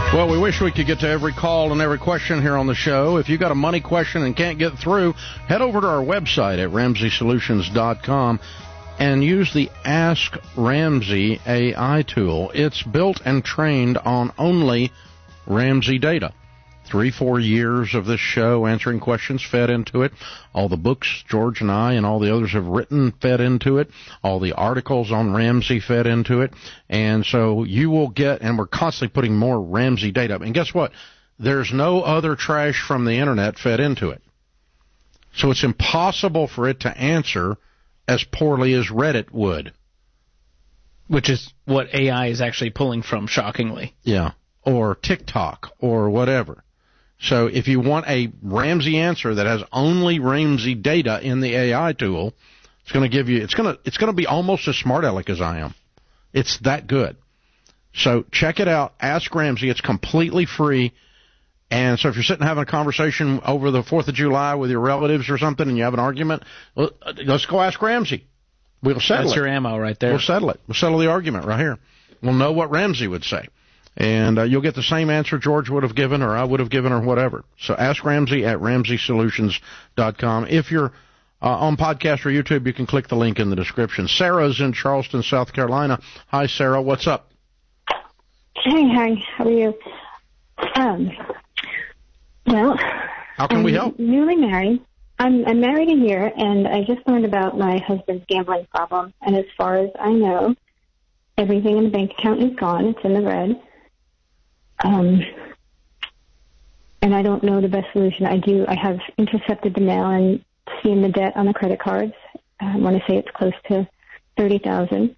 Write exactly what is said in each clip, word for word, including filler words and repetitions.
Well, we wish we could get to every call and every question here on the show. If you got a money question and can't get through, head over to our website at ramsey solutions dot com and use the Ask Ramsey A I tool. It's built and trained on only Ramsey data. Three, four years of this show answering questions fed into it. All the books George and I and all the others have written fed into it. All the articles on Ramsey fed into it. And so you will get, and we're constantly putting more Ramsey data up. And guess what? There's no other trash from the Internet fed into it. So it's impossible for it to answer as poorly as Reddit would. Which is what A I is actually pulling from, shockingly. Yeah. Or TikTok or whatever. So if you want a Ramsey answer that has only Ramsey data in the A I tool, it's going to give you, it's going to, it's going to be almost as smart aleck as I am. It's that good. So check it out. Ask Ramsey. It's completely free. And so if you're sitting having a conversation over the fourth of July with your relatives or something and you have an argument, well, let's go ask Ramsey. We'll settle That's it. your ammo right there. We'll settle it. We'll settle the argument right here. We'll know what Ramsey would say. And uh, you'll get the same answer George would have given or I would have given or whatever. So ask Ramsey at ramsey solutions dot com. If you're uh, on podcast or YouTube, you can click the link in the description. Sarah's in Charleston, South Carolina. Hi, Sarah. What's up? Hey, hi. How are you? Um, well, how can I'm we help? Newly married. I'm, I'm married a year, and I just learned about my husband's gambling problem. And as far as I know, everything in the bank account is gone. It's in the red. Um, and I don't know the best solution. I do. I have intercepted the mail and seen the debt on the credit cards. I want to say it's close to thirty thousand.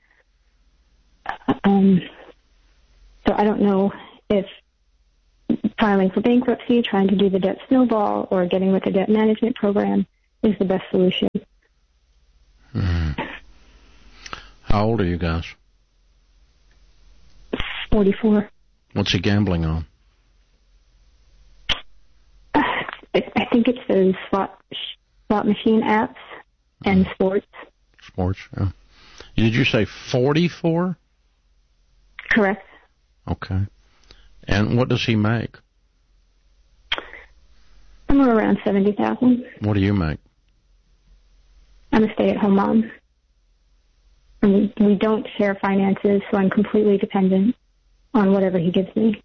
Um, so I don't know if filing for bankruptcy, trying to do the debt snowball, or getting with the debt management program is the best solution. Hmm. How old are you guys? Forty-four. What's he gambling on? Uh, I think it's those slot, slot machine apps and mm. sports. Sports, yeah. Did you say forty-four? Correct. Okay. And what does he make? Somewhere around seventy thousand. What do you make? I'm a stay-at-home mom. And we, we don't share finances, so I'm completely dependent on whatever he gives me.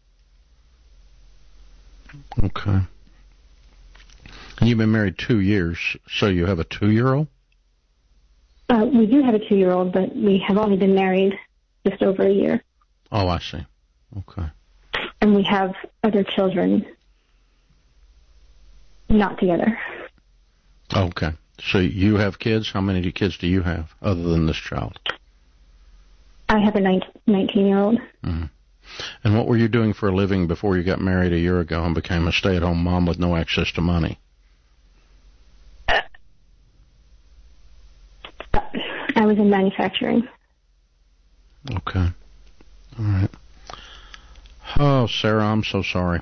Okay. And you've been married two years, so you have a two-year-old? Uh, we do have a two-year-old, but we have only been married just over a year. Oh, I see. Okay. And we have other children not together. Okay. So you have kids? How many kids do you have other than this child? I have a nineteen-year-old. Mm-hmm. And what were you doing for a living before you got married a year ago and became a stay-at-home mom with no access to money? Uh, I was in manufacturing. Okay. All right. Oh, Sarah, I'm so sorry.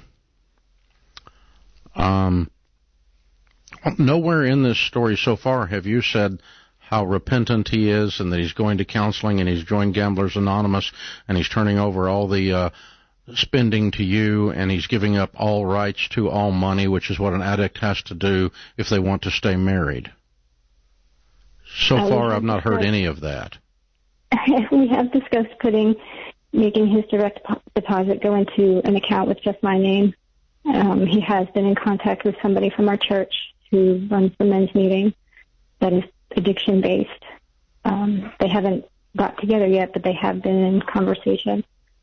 Um, nowhere in this story so far have you said how repentant he is and that he's going to counseling and he's joined Gamblers Anonymous and he's turning over all the uh, spending to you and he's giving up all rights to all money, which is what an addict has to do if they want to stay married. So uh, far, I've not heard any of that. We have discussed putting, making his direct deposit go into an account with just my name. Um, he has been in contact with somebody from our church who runs the men's meeting that is addiction-based. Um, they haven't got together yet, but they have been in conversation.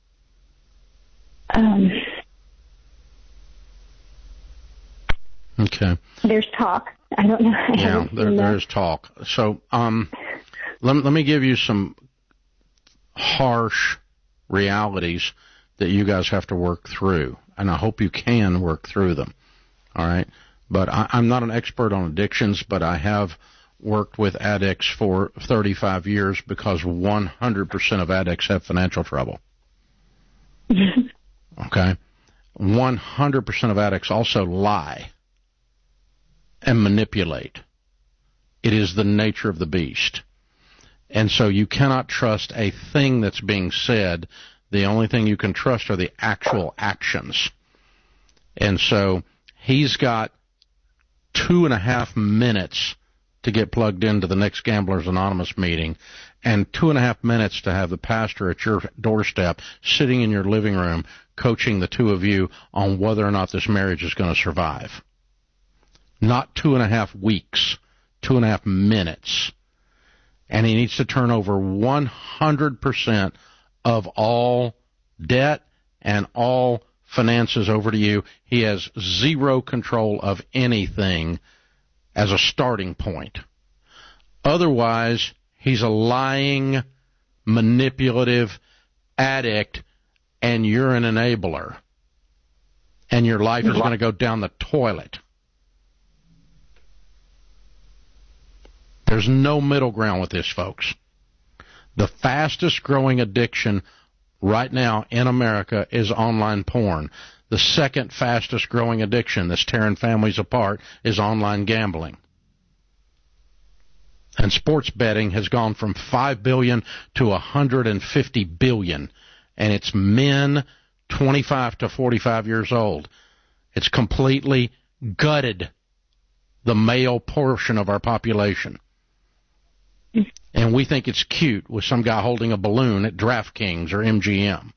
Um, okay. There's talk. I don't know. I yeah, there, there's talk. So um, let, let me give you some harsh realities that you guys have to work through, and I hope you can work through them. All right? But I, I'm not an expert on addictions, but I have worked with addicts for thirty-five years because one hundred percent of addicts have financial trouble. Okay? one hundred percent of addicts also lie and manipulate. It is the nature of the beast. And so you cannot trust a thing that's being said The only thing you can trust are the actual actions. And so he's got two and a half minutes to get plugged into the next Gamblers Anonymous meeting, and two and a half minutes to have the pastor at your doorstep sitting in your living room coaching the two of you on whether or not this marriage is going to survive. Not two and a half weeks, two and a half minutes. And he needs to turn over one hundred percent of all debt and all finances over to you. He has zero control of anything as a starting point. Otherwise, he's a lying, manipulative addict, and you're an enabler. And your life is going to go down the toilet. There's no middle ground with this, folks. The fastest growing addiction right now in America is online porn. The second fastest growing addiction that's tearing families apart is online gambling. And sports betting has gone from five billion dollars to one hundred fifty billion dollars. And it's men twenty-five to forty-five years old. It's completely gutted the male portion of our population. And we think it's cute with some guy holding a balloon at DraftKings or M G M.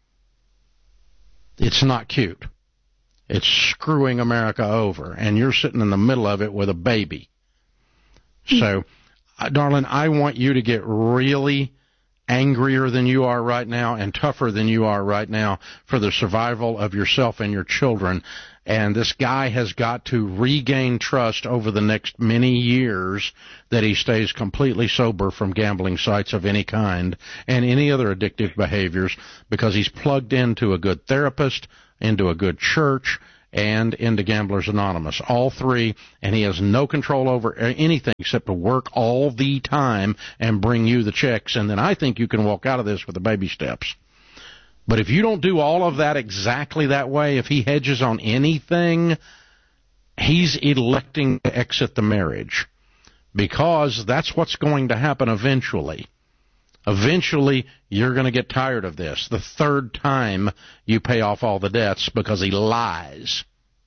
It's not cute. It's screwing America over, and you're sitting in the middle of it with a baby. So, uh, darling, I want you to get really angrier than you are right now and tougher than you are right now for the survival of yourself and your children. And this guy has got to regain trust over the next many years that he stays completely sober from gambling sites of any kind and any other addictive behaviors, because he's plugged into a good therapist, into a good church, and into Gamblers Anonymous. All three, and he has no control over anything except to work all the time and bring you the checks. And then I think you can walk out of this with the baby steps. But if you don't do all of that exactly that way, if he hedges on anything, he's electing to exit the marriage, because that's what's going to happen eventually. Eventually, you're going to get tired of this. The third time you pay off all the debts because he lies.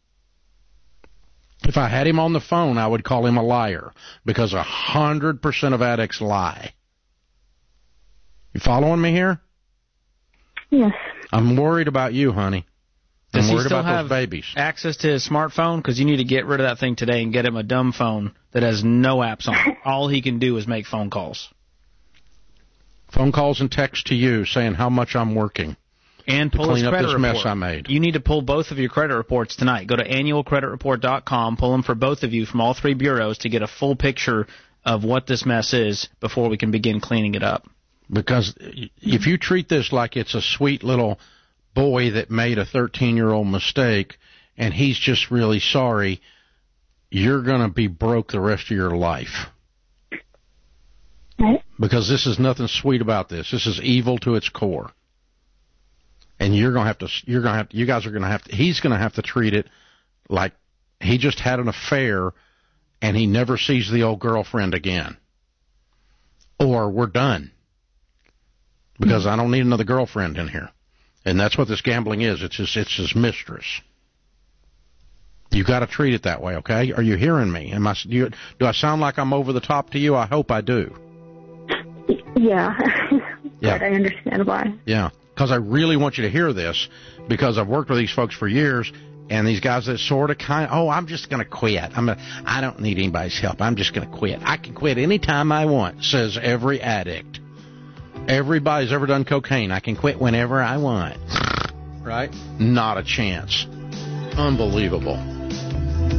If I had him on the phone, I would call him a liar, because one hundred percent of addicts lie. You following me here? Yes. I'm worried about you, honey. I'm Does worried he still about have those babies. access to his smartphone? Because you need to get rid of that thing today and get him a dumb phone that has no apps on it. All he can do is make phone calls. Phone calls and texts to you saying how much I'm working. And pull to his clean up credit this report. mess I made. You need to pull both of your credit reports tonight. Go to annual credit report dot com, pull them for both of you from all three bureaus to get a full picture of what this mess is before we can begin cleaning it up. Because if you treat this like it's a sweet little boy that made a thirteen-year-old mistake and he's just really sorry, you're going to be broke the rest of your life. Right. Because this is nothing sweet about this. This is evil to its core. And you're going to have to, you're going to have to, you guys are going to have to, he's going to have to treat it like he just had an affair and he never sees the old girlfriend again. Or we're done. Because I don't need another girlfriend in here. And that's what this gambling is. It's his, it's his mistress. You got to treat it that way, okay? Are you hearing me? Am I, do, you, do I sound like I'm over the top to you? I hope I do. Yeah. Yeah. But I understand why. Yeah. Because I really want you to hear this, because I've worked with these folks for years, and these guys that sort of kind of, oh, I'm just going to quit. I'm gonna, I don't need anybody's help. I'm just going to quit. I can quit any time I want, says every addict. Everybody's ever done cocaine. I can quit whenever I want. Right? Not a chance. Unbelievable.